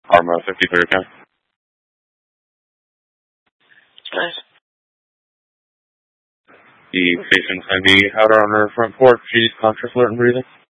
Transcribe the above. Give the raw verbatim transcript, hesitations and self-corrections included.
Arma fifty-three, okay. Nice. The patient I V had her on her front porch. She's conscious, alert, and breathing.